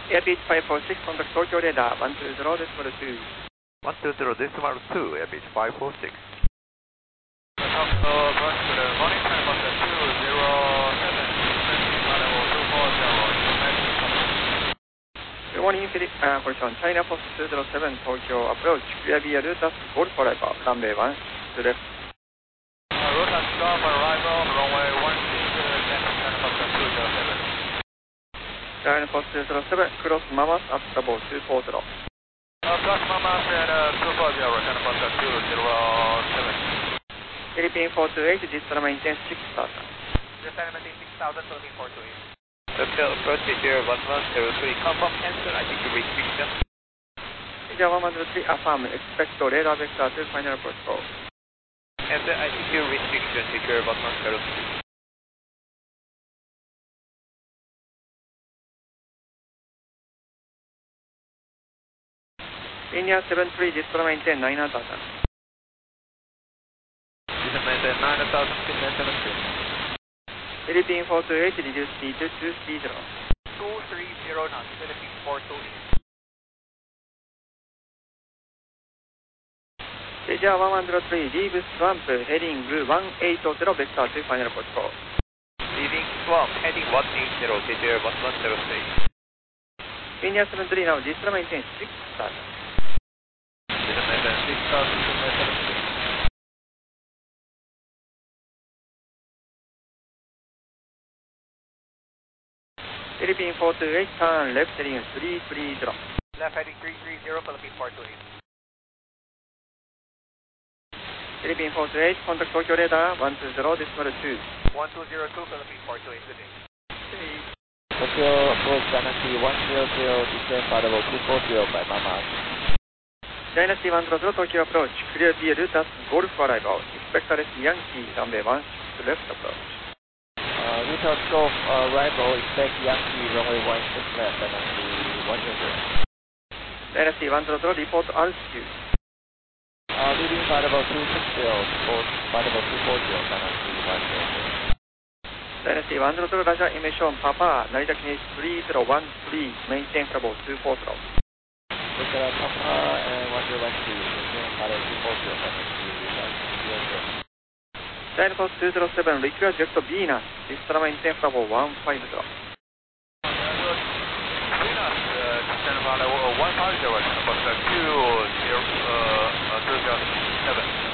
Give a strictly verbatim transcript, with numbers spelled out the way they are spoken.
Airbeach five four six, contact Tokyo radar one two zero decimal two. one two zero decimal two, Airbeach five four six. Good morning, China Foster two zero seven, level two four zero, Good morning, Philip, uh, position China Post two zero seven, Tokyo approach, clear via Rutas, Golf arrival, runway one to left. Uh, Rutas Golf arrival, runway one six, next China Foster two zero seven. China Post two zero seven, cross Mamas at double two four zero. Uh, plus Mamas at uh, two four zero, China Foster two zero seven. Philippine four two eight, distal maintain six thousand. Distal maintain six thousand, Philippine four two eight. Hotel approach zero one one zero three, confirm cancel, I think restriction. India one one zero three, affirm, expect radar vector to final approach call. Cancel, I think restriction, secure one one zero three. India seven three, distal maintain nine thousand. Distal maintain nine thousand, India seven three. Philippine four two eight, reduce speed to two three zero. two three zero knots, Philippine four two eight. Asia one one zero three, leave swamp, heading one eight zero, vector to final approach call. Leaving swamp, heading one eight zero, Asia one one zero three. India seven three, now distal maintain six thousand. Distal maintain six thousand, India seven three. Philippine four two eight, turn left heading three three zero. Left heading three three zero, Philippine four two eight. Philippine four two eight, contact Tokyo radar one two zero decimal two. one two zero two, Philippine four two eight, good day. Tokyo approach Dynasty one zero zero, descend level two four zero by Mamas. Dynasty one zero zero, Tokyo approach, clear via Rutas, Golf arrival, expect arrest Yankee, runway one six left approach. Uh, Rutas Golf arrival, expect Yankee, runway one six left, Dynasty one zero zero. Dynasty one zero zero, report altitude. Uh, leaving flight level two six zero, report flight level two four zero, Dynasty one zero zero. Dynasty one zero zero, Raja emission Papa, Narita Kinesis three zero one three, maintain level two four zero. Hotel Papa and one zero one three, maintain flight level two four zero, Dynasty one zero zero. China Post two zero seven, require jet Venus, distal maintain level one five zero. Venus, descend level one five zero, China Foster two zero seven.